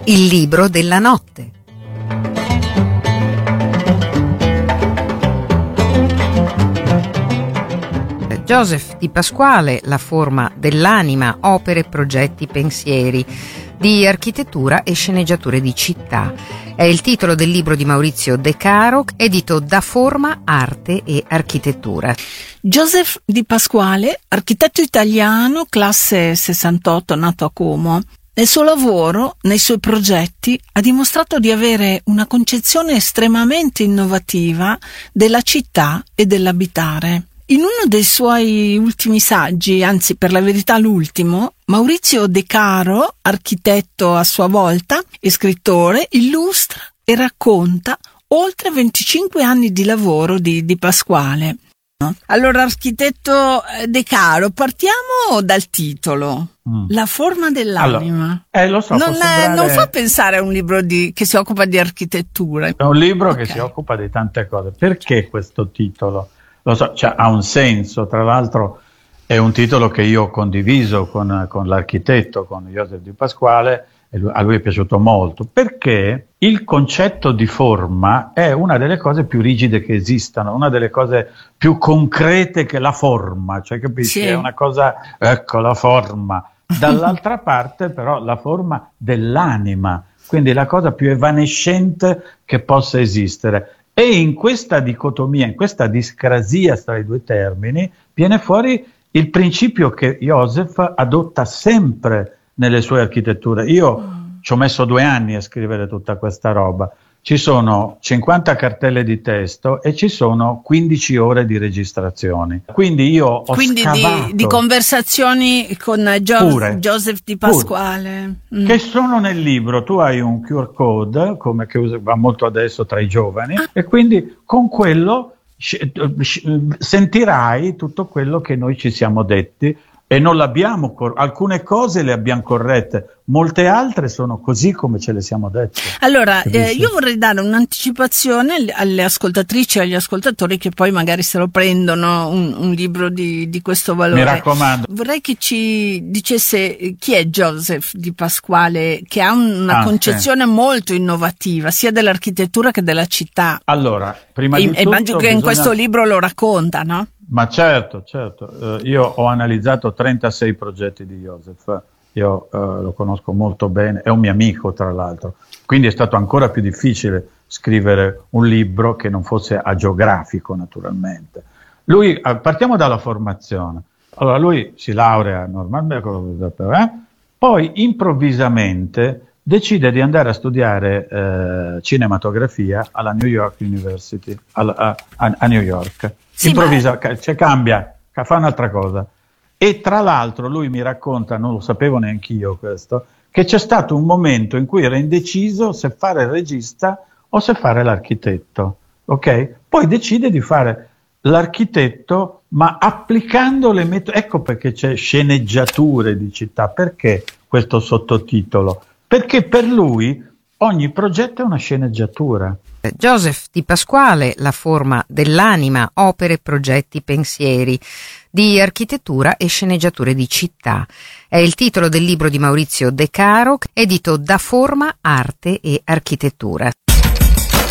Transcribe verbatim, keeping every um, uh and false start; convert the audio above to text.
Il libro della notte. Joseph Di Pasquale, La forma dell'anima, opere, progetti, pensieri, di architettura e sceneggiature di città. È il titolo del libro di Maurizio De Caro, edito da Forma, Arte e Architettura. Joseph Di Pasquale, architetto italiano, classe sessantotto, nato a Como. Nel suo lavoro, nei suoi progetti, ha dimostrato di avere una concezione estremamente innovativa della città e dell'abitare. In uno dei suoi ultimi saggi, anzi per la verità l'ultimo, Maurizio De Caro, architetto a sua volta e scrittore, illustra e racconta oltre venticinque anni di lavoro di Di Pasquale. Allora, architetto De Caro, partiamo dal titolo. Mm. La forma dell'anima. Allora, eh, lo so, non, sembrare... è, non fa pensare a un libro di, che si occupa di architettura. È un libro okay. che si occupa di tante cose. Perché questo titolo? Lo so, cioè, ha un senso. Tra l'altro è un titolo che io ho condiviso con, con l'architetto, con Joseph Di Pasquale, e lui, a lui è piaciuto molto, perché il concetto di forma è una delle cose più rigide che esistano, una delle cose più concrete che la forma, cioè capisci? Sì. È una cosa, ecco, la forma. Dall'altra parte però la forma dell'anima, quindi la cosa più evanescente che possa esistere. E in questa dicotomia, in questa discrasia tra i due termini, viene fuori il principio che Joseph adotta sempre nelle sue architetture. Io mm. ci ho messo due anni a scrivere tutta questa roba. Ci sono cinquanta cartelle di testo e ci sono quindici ore di registrazioni. Quindi io ho Quindi scavato di, di conversazioni con Gio- pure, Joseph Di Pasquale. Mm. Che sono nel libro. Tu hai un Q R code, come che usa, va molto adesso tra i giovani, ah. e quindi con quello sentirai tutto quello che noi ci siamo detti. E non l'abbiamo, cor- alcune cose le abbiamo corrette, molte altre sono così come ce le siamo dette. Allora, eh, io vorrei dare un'anticipazione alle ascoltatrici e agli ascoltatori che poi magari se lo prendono un, un libro di, di questo valore. Mi raccomando. Vorrei che ci dicesse chi è Joseph Di Pasquale, che ha una ah, concezione sì. molto innovativa, sia dell'architettura che della città. Allora, prima e, di tutto... E immagino che bisogna... in questo libro lo racconta, no? Ma certo, certo. Uh, io ho analizzato trentasei progetti di Joseph, io uh, lo conosco molto bene, è un mio amico tra l'altro, quindi è stato ancora più difficile scrivere un libro che non fosse agiografico naturalmente. Lui, uh, partiamo dalla formazione. Allora lui si laurea normalmente, eh? Poi improvvisamente decide di andare a studiare eh, cinematografia alla New York University, alla, a, a, a New York. Sì, improvvisa, ma... cioè, cambia, fa un'altra cosa. E tra l'altro lui mi racconta, non lo sapevo neanche io questo, che c'è stato un momento in cui era indeciso se fare il regista o se fare l'architetto, ok? Poi decide di fare l'architetto, ma applicando le metodi. Ecco perché c'è sceneggiature di città. Perché questo sottotitolo? Perché per lui ogni progetto è una sceneggiatura. Joseph Di Pasquale, La forma dell'anima, opere, progetti, pensieri, di architettura e sceneggiature di città. È il titolo del libro di Maurizio De Caro, edito da Forma, Arte e Architettura.